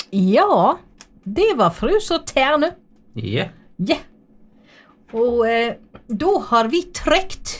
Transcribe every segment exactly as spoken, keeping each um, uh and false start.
Ja, det var frus og terne. Ja. Ja. Og eh, da har vi trekt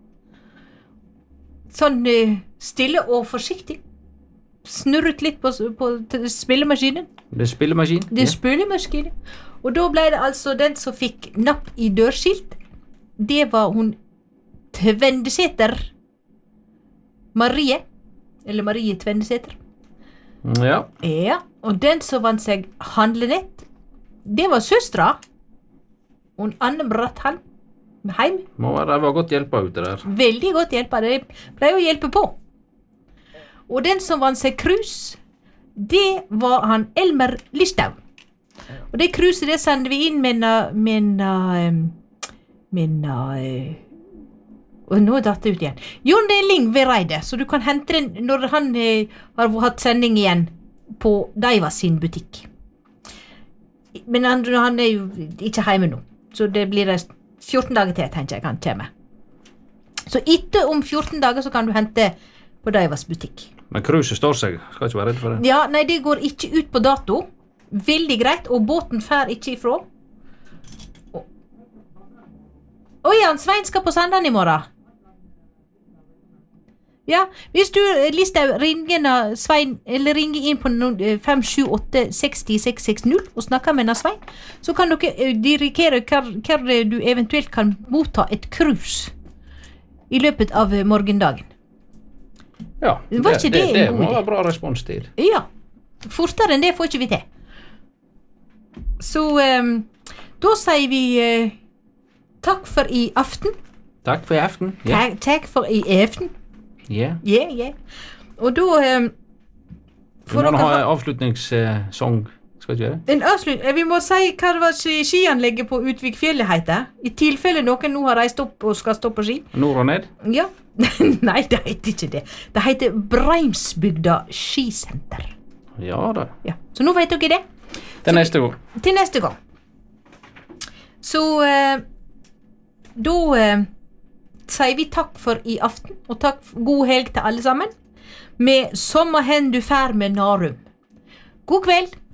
sånn eh, stille og forsiktig. Snurret litt på, på spillemaskinen. Det er spillemaskin. Det er spillemaskinen. Og da ble det altså den som fikk napp i dørskilt. Det var hun Tvendeseter. Marie. Eller Marie Tvendeseter. Ja. Ja, og den som vant seg handlenett, det var søstra. Og Anne Brattheim. Heim. Må være, det var godt hjelpa ute der. Veldig godt hjelpa. Det pleier å hjelpe på. Og den som vant seg krus, det var han Elmer Listau. Og det kruset det sendte vi inn med med med og nå datt det ut igjen. Jon Deling ved Reide, så du kan hente den når han eh, har hatt sending igjen på Daiva sin butikk. Men han, han er jo ikke hjemme nå, så det blir fjorten dager til, tenker jeg, han kommer. Så etter om fjorten dager så kan du hente på Daivas butikk. Men kruset står seg, skal ikke være redd for det. Ja, nei, det går ikke ut på dato. Veldig greit, og båten fær ikke ifra. Oi, han Svein skal på Sandan i morgen. Ja, hvis du, Listau, ringer Svein, eller ringer inn på fem sju åtte seks null seks seks null og snakker med Svein, så kan dere dirigere hva du eventuelt kan motta et krus i løpet av morgendagen. Ja, det, Var ikke det, det, det en god må idé? være bra responstid. Ja, fortere enn det får ikke vi til. Så um, da sier vi uh, takk for i aften. Takk for i aften. Ja. Takk, takk for i aften. Ja. Ja, ja. Og da um, Vi må ha en avslutningssong, skal ikke det? En avslut, vi må si hva det var skianlegget på Utvikfjellet heter. I tilfelle noen nå har reist opp og skal stå på ski. Nord og ned? Ja. Nei, det heter ikke det. Det heter Breimsbygda skisenter. Ja da. Ja. Så nå vet dere det. Til neste gang. Til neste gang. Så eh, da eh, sier vi takk for i aften, og takk for god helg til alle sammen. Med sommerhen du fær med Narum. God kveld.